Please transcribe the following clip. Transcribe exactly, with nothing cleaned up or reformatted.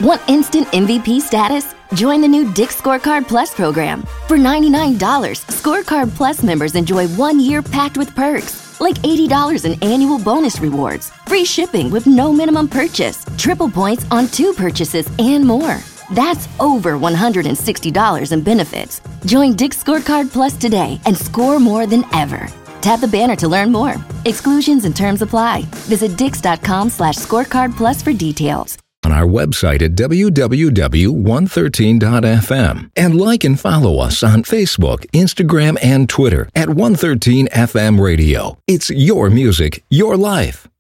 Want instant M V P status? Join the new Dick's Scorecard Plus program. For ninety-nine dollars, Scorecard Plus members enjoy one year packed with perks, like eighty dollars in annual bonus rewards, free shipping with no minimum purchase, triple points on two purchases, and more. That's over one hundred sixty dollars in benefits. Join Dick's Scorecard Plus today and score more than ever. Tap the banner to learn more. Exclusions and terms apply. Visit dix.com slash scorecard plus for details. On our website at w w w dot one thirteen dot f m. And like and follow us on Facebook, Instagram, and Twitter at one thirteen F M Radio. It's your music, your life.